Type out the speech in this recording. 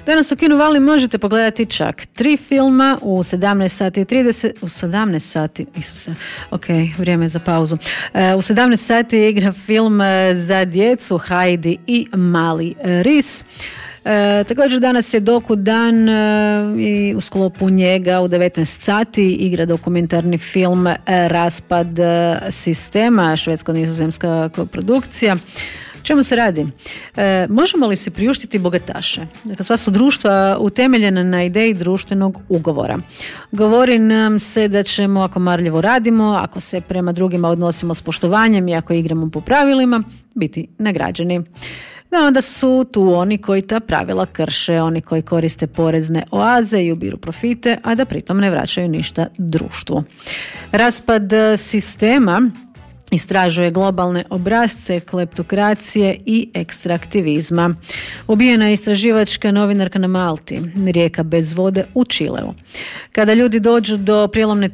Danas u Kino Vali možete pogledati čak 3 filma u 17 sati i 30, u 17 sati, Isuse, ok, vrijeme je za pauzu. U 17 sati igra film za djecu Heidi i Mali ris. Također danas je doku dan i u sklopu njega u 19 sati igra dokumentarni film Raspad sistema, švedsko-nizozemska koprodukcija. Čemu se radi? Možemo li se priuštiti bogataše? Dakle, sva su društva utemeljena na ideji društvenog ugovora. Govori nam se da ćemo, ako marljivo radimo, ako se prema drugima odnosimo s poštovanjem i ako igramo po pravilima, biti nagrađeni. No, onda su tu oni koji ta pravila krše, oni koji koriste porezne oaze i ubiru profite, a da pritom ne vraćaju ništa društvu. Raspad sistema istražuje globalne obrasce kleptokracije i ekstraktivizma. Ubijena je istraživačka novinarka na Malti, rijeka bez vode u Čileu. Kada ljudi dođu do prijelomne